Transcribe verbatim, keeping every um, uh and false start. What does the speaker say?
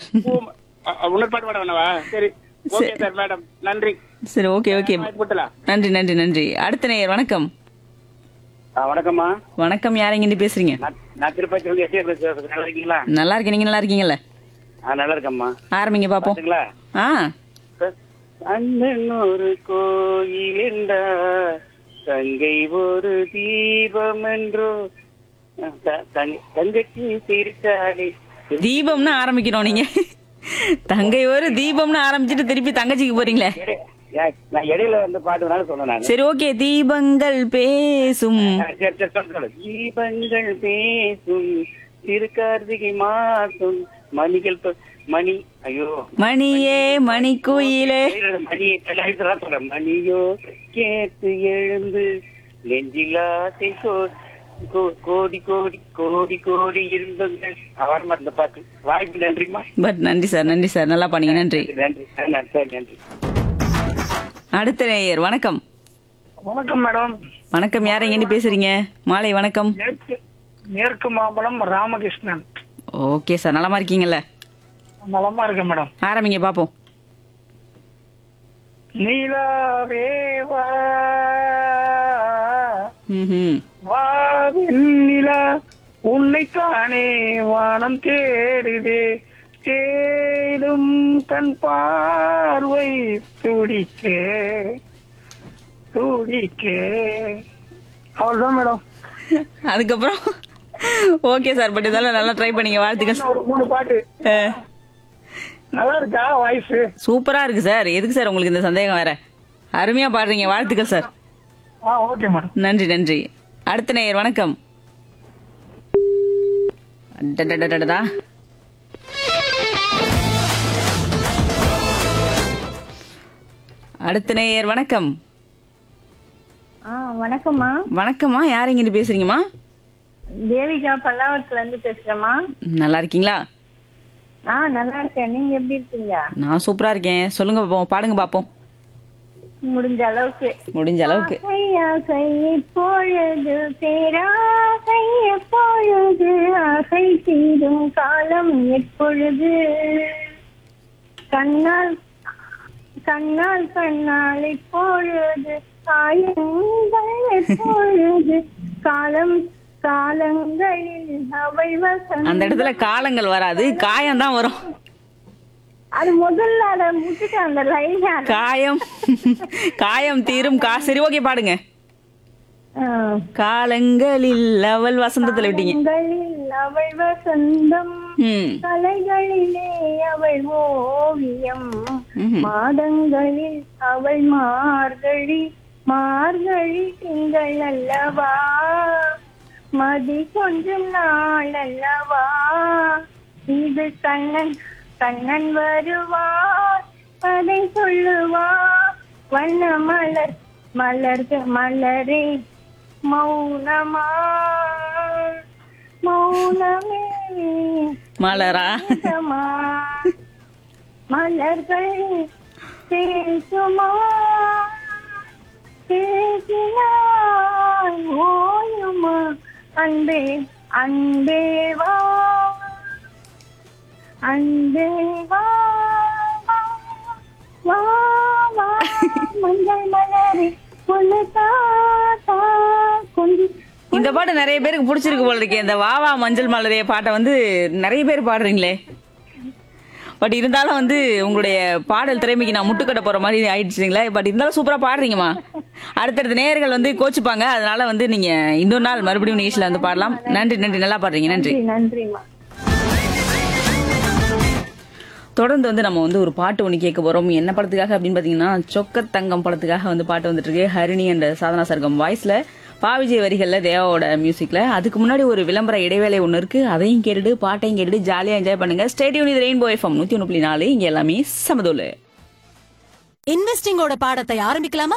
இன்னொரு பாட்டு பாட வேணவா? சரி ஓகே சார் மேடம், நன்றி. சரி, ஓகே ஓகே போட்டலாம். நன்றி நன்றி நன்றி. அடுத்த நேயர் வணக்கம். வணக்கம்மா. வணக்கம், யார் எங்கிருந்து பேசுறீங்க? நான் நான் திருப்பதி வந்து எஸ்ஏ பேசுறேன். நல்லா இருக்கீங்களா? நல்லா இருக்கேன், நீங்க நல்லா இருக்கீங்கல்ல? ஆ நல்லா இருக்கம்மா. ஆரம்பிங்க பாப்போம். பாத்தீங்களா? ஆ அண்ணன் ஒரு கோயில் என்றா தங்கை ஒரு தீபம் என்றோ த- தங்க- தங்கச்சி சிரித்தாலே. தீபம்னு ஆரம்பிக்கணும் நீங்க. தங்கை ஒரு தீபம்னு ஆரம்பிச்சுட்டு திருப்பி தங்கச்சிக்கு போறீங்களே. இடைய- ஏ- நான் இடையில வந்து பாட்டு வேணாலும் சொன்னேன் நான். சரி, ஓகே. தீபங்கள் பேசும். சரி, சரி, சொல்லு, சொல்லு. தீபங்கள் பேசும் திரு கார்த்திகை மாசம் மணிகள் தொ- மணி ஐயோ மணியே மணிக்குயிலே. மணி சொல்றேன். மணியோ கேட்டு எழுந்து நெஞ்சிலாசை கோ- கோ- கோடி கோடி கோடி கோடி இருந்தங்கள். அவரமா இந்த பாட்டு. வாய்ப்பு நன்றிமா. பட் நன்றி சார், நன்றி சார், நல்லா பண்ணீங்க, நன்றி. நன்றி சார், நன்றி, நன்றி. அடுத்த நேயர் வணக்கம். வணக்கம் மேடம். வணக்கம், யார் எங்கிருந்து பேசுறீங்க? மாலை வணக்கம். மேற்கு மேற்கு மாம்பலம் ராமகிருஷ்ணன். ஓகே சார், நலமா இருக்கீங்கல்ல? நலமா இருக்கேன் மேடம். ஆரம்பிங்க பாப்போம். நிலாவேவா ம்ஹும். வாவெண்ணிலா உன்னைத்தானே வானம் தேடுதே தேடும் தன் பார்வை துடிக்கே துடிக்கே. அவ்வளவுதான் மேடம். அதுக்கப்புறம் ஓகே சார், பட் இதெல்லாம் நல்லா ட்ரை பண்ணீங்க, வாழ்த்துக்கள். ஒரு மூணு பாட்டு அஹ், நல்லா இருக்கா வாய்ஸ்? சூப்பரா இருக்கு சார். எதுக்கு சார் உங்களுக்கு இந்த சந்தேகம் வேற? அருமையா பாடுறீங்க, வாழ்த்துக்கள் சார். ஆ ஓகே மேடம். நன்றி நன்றி. அடுத்த நேயர் வணக்கம். அடடடடடடா. அடுத்த நேயர் வணக்கம். ஆ வணக்கம்மா. வணக்கம்மா, யார் எங்கிட்டு பேசுறீங்கம்மா? தேவிகா பல்லாவரத்துல இருந்து பேசுறேம்மா. நல்லா இருக்கீங்களா? ஆ நல்லா இருக்கேன், நீங்க எப்படி இருக்கீங்க? நான் சூப்பரா இருக்கேன். சொல்லுங்க பாப்போம், பாடுங்க பாப்போம். முடிஞ்ச அளவுக்கு. முடிஞ்ச அளவுக்கு. ஆசையா கைப்பொழுது பேராசை எப்பொழுது ஆசை தீரும் காலம் எப்பொழுது கண்ணால் கண்ணால் கண்ணால் எப்பொழுது காயங்கள் எப்பொழுது காலம் காலங்களில் அவை வசந்தம். அந்த இடத்துல காலங்கள் வராது, காயம் தான் வரும். அது முதல்ல அத முட்டுட்டு அந்த லைன் காயம் காயம் தீரும் கா சரி, ஓகே பாடுங்க. காலங்களில் அவள் வசந்தத்துல விட்டீங்க. காலங்களில் அவள் வசந்தம் ம் கலைகளிலே அவள் ஓவியம் ம்ஹும். மாதங்களில் அவள் மார்கழி மார்கழி திங்கள் அல்லவா மதி கொஞ்சம் நாள் அல்லவா இது கண்ணன் கண்ணன் வருவார் அதை சொல்லுவார் வண்ண மலர் மலர்கள் மலரே மௌனமா மௌனமே மலரா இதமா மலர்கள் பேசுமா பேசினாய் ஓயுமா அன்பே அன்பேவா அன்பேவா வா வா மஞ்சள் மலரே பொண்ணு தாத்தா கொஞ்சி. இந்த பாட்டு நிறைய பேருக்கு பிடிச்சிருக்கு போல இருக்கே. இந்த வாவா மஞ்சள் மலரே பாட்டை வந்து நிறைய பேர் பாடுறீங்களே. பட் இருந்தாலும் வந்து உங்களுடைய பாடல் திறமைக்கு நான் முட்டுக்கட்ட போற மாதிரி ஆயிடுச்சுங்களே. பட் இருந்தாலும் சூப்பரா பாடுறீங்கம்மா. அடுத்தடுத்த நேயர்கள் வந்து கோச்சுப்பாங்க, அதனால வந்து நீங்க இன்னொரு நாள் மறுபடியும் நிகழ்ச்சியில வந்து பாடலாம். நன்றி நன்றி, நல்லா பாடுறீங்க, நன்றி. நன்றிமா. தொடர்ந்து வந்து நம்ம வந்து ஒரு பாட்டு ஒன்று கேட்க போறோம். என்ன படத்துக்காக அப்படின்னு பாத்தீங்கன்னா, சொக்கத்தங்கம் படத்துக்காக வந்து பாட்டு வந்துட்டு இருக்கு. ஹரிணி அண்ட் சாதனா சர்க்கம் வாய்ஸ்ல, பாவிஜய் வரிகள்ல, தேவாவோட மியூசிக்ல. அதுக்கு முன்னாடி ஒரு விளம்பர இடைவேளை ஒன்று இருக்கு. அதையும் கேட்டுட்டு பாட்டையும் கேட்டுட்டு ஜாலியா என்ஜாய் பண்ணுங்க. Stay tune with rainbow FM நூத்தி ஒன்று புள்ளி நாலு. இங்க எல்லாமே சமதோலு. இன்வெஸ்டிங்கோட பாடத்தை ஆரம்பிக்கலாமா?